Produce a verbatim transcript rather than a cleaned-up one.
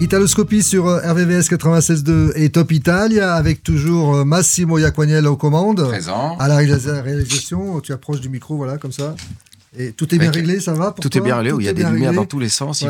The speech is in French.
Italoscopie sur R V V S quatre-vingt-seize deux et Top Italia, avec toujours Massimo Iaquaniel aux commandes. Présent. À la réalisation, tu approches du micro, voilà, comme ça. Et tout est bien Avec... réglé, ça va pour Tout toi est bien réglé, tout il y a des lumières réglé. Dans tous les sens, voilà.